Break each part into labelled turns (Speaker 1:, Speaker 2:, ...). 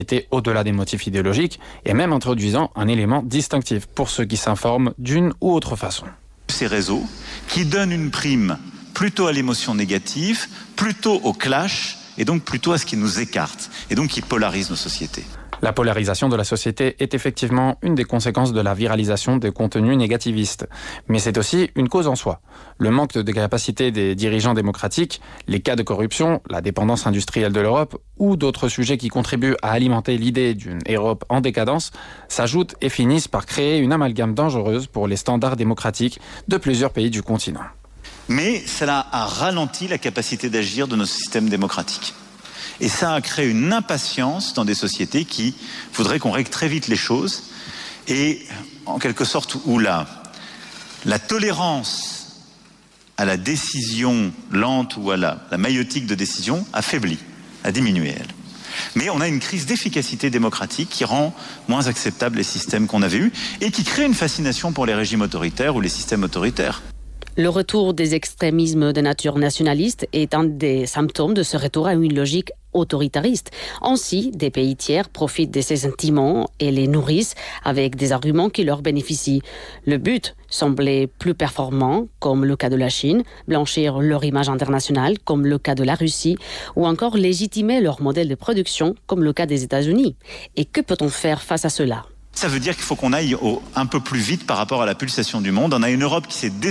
Speaker 1: au-delà des motifs idéologiques et même introduisant un élément distinctif pour ceux qui s'informent d'une ou autre façon.
Speaker 2: Ces réseaux qui donnent une prime plutôt à l'émotion négative, plutôt au clash et donc plutôt à ce qui nous écarte et donc qui polarise nos sociétés.
Speaker 1: La polarisation de la société est effectivement une des conséquences de la viralisation des contenus négativistes. Mais c'est aussi une cause en soi. Le manque de capacité des dirigeants démocratiques, les cas de corruption, la dépendance industrielle de l'Europe ou d'autres sujets qui contribuent à alimenter l'idée d'une Europe en décadence s'ajoutent et finissent par créer une amalgame dangereuse pour les standards démocratiques de plusieurs pays du continent.
Speaker 2: Mais cela a ralenti la capacité d'agir de nos systèmes démocratiques. Et ça a créé une impatience dans des sociétés qui voudraient qu'on règle très vite les choses et en quelque sorte où la tolérance à la décision lente ou à la maïotique de décision a faibli, a diminué elle. Mais on a une crise d'efficacité démocratique qui rend moins acceptables les systèmes qu'on avait eus et qui crée une fascination pour les régimes autoritaires ou les systèmes autoritaires.
Speaker 3: Le retour des extrémismes de nature nationaliste est un des symptômes de ce retour à une logique autoritariste. Ainsi, des pays tiers profitent de ces sentiments et les nourrissent avec des arguments qui leur bénéficient. Le but semblait plus performant, comme le cas de la Chine, blanchir leur image internationale, comme le cas de la Russie, ou encore légitimer leur modèle de production, comme le cas des États-Unis. Et que peut-on faire face à cela ?
Speaker 2: Ça veut dire qu'il faut qu'on aille un peu plus vite par rapport à la pulsation du monde. On a une Europe qui s'est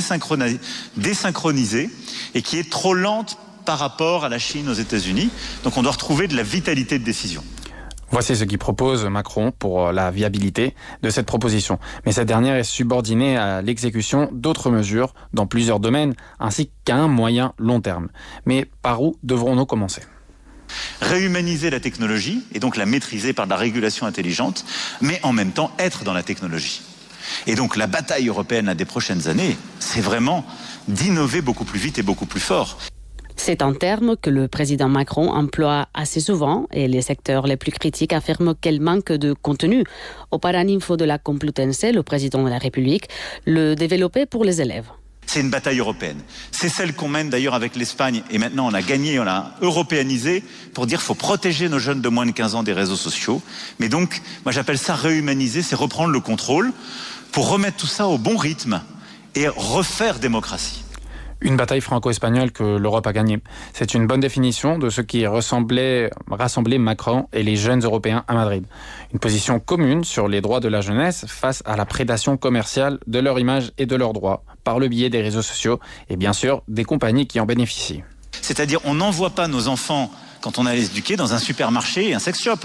Speaker 2: désynchronisée et qui est trop lente par rapport à la Chine, aux États-Unis. Donc on doit retrouver de la vitalité de décision.
Speaker 1: Voici ce qu'il propose Macron pour la viabilité de cette proposition. Mais cette dernière est subordonnée à l'exécution d'autres mesures dans plusieurs domaines, ainsi qu'à un moyen long terme. Mais par où devrons-nous commencer ?
Speaker 2: Réhumaniser la technologie et donc la maîtriser par de la régulation intelligente, mais en même temps être dans la technologie. Et donc la bataille européenne des prochaines années, c'est vraiment d'innover beaucoup plus vite et beaucoup plus fort.
Speaker 3: C'est un terme que le président Macron emploie assez souvent et les secteurs les plus critiques affirment qu'elle manque de contenu. Au Paraninfo de la Complutense, le président de la République le développait pour les élèves.
Speaker 2: C'est une bataille européenne. C'est celle qu'on mène d'ailleurs avec l'Espagne et maintenant on a gagné, on a européanisé pour dire qu'il faut protéger nos jeunes de moins de 15 ans des réseaux sociaux. Mais donc, moi j'appelle ça réhumaniser, c'est reprendre le contrôle pour remettre tout ça au bon rythme et refaire démocratie.
Speaker 1: Une bataille franco-espagnole que l'Europe a gagnée. C'est une bonne définition de ce qui rassemblait Macron et les jeunes Européens à Madrid. Une position commune sur les droits de la jeunesse face à la prédation commerciale de leur image et de leurs droits par le biais des réseaux sociaux et bien sûr des compagnies qui en bénéficient.
Speaker 2: C'est-à-dire on n'envoie pas nos enfants, quand on a les éduqués, dans un supermarché et un sex shop.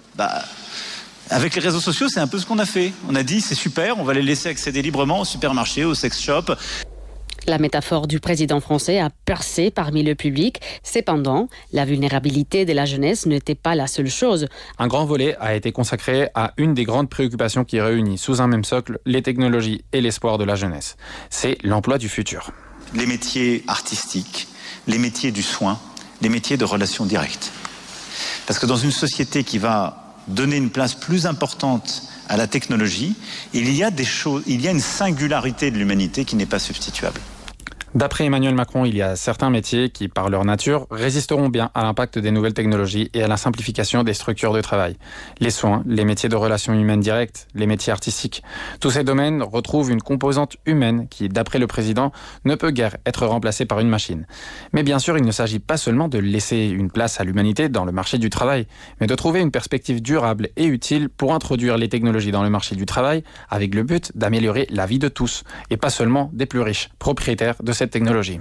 Speaker 2: Avec les réseaux sociaux, c'est un peu ce qu'on a fait. On a dit c'est super, on va les laisser accéder librement au supermarché, au sex shop.
Speaker 3: La métaphore du président français a percé parmi le public. Cependant, la vulnérabilité de la jeunesse n'était pas la seule chose.
Speaker 1: Un grand volet a été consacré à une des grandes préoccupations qui réunit sous un même socle les technologies et l'espoir de la jeunesse. C'est l'emploi du futur.
Speaker 2: Les métiers artistiques, les métiers du soin, les métiers de relations directes. Parce que dans une société qui va donner une place plus importante à la technologie, il y a une singularité de l'humanité qui n'est pas substituable.
Speaker 1: D'après Emmanuel Macron, il y a certains métiers qui, par leur nature, résisteront bien à l'impact des nouvelles technologies et à la simplification des structures de travail. Les soins, les métiers de relations humaines directes, les métiers artistiques. Tous ces domaines retrouvent une composante humaine qui, d'après le président, ne peut guère être remplacée par une machine. Mais bien sûr, il ne s'agit pas seulement de laisser une place à l'humanité dans le marché du travail, mais de trouver une perspective durable et utile pour introduire les technologies dans le marché du travail avec le but d'améliorer la vie de tous, et pas seulement des plus riches, propriétaires de cette technologie.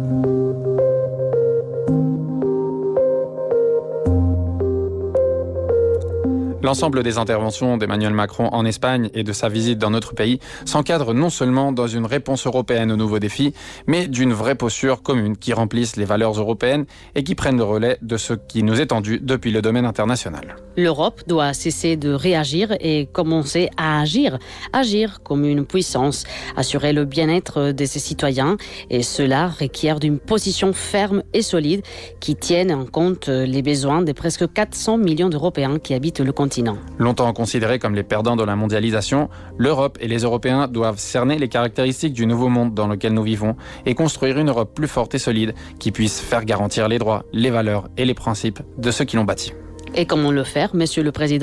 Speaker 1: L'ensemble des interventions d'Emmanuel Macron en Espagne et de sa visite dans notre pays s'encadre non seulement dans une réponse européenne aux nouveaux défis, mais d'une vraie posture commune qui remplisse les valeurs européennes et qui prenne le relais de ce qui nous est tendu depuis le domaine international.
Speaker 3: L'Europe doit cesser de réagir et commencer à agir. Agir comme une puissance, assurer le bien-être de ses citoyens et cela requiert d'une position ferme et solide qui tienne en compte les besoins des presque 400 millions d'Européens qui habitent le continent.
Speaker 1: Longtemps considérés comme les perdants de la mondialisation, l'Europe et les Européens doivent cerner les caractéristiques du nouveau monde dans lequel nous vivons et construire une Europe plus forte et solide qui puisse faire garantir les droits, les valeurs et les principes de ceux qui l'ont bâti.
Speaker 3: Et comment le faire, Monsieur le Président?